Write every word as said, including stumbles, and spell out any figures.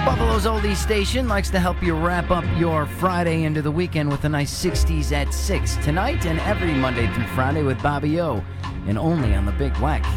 Buffalo's Oldie Station likes to help you wrap up your Friday into the weekend with a nice sixties at six tonight and every Monday through Friday with Bobby O. And only on the Big Wack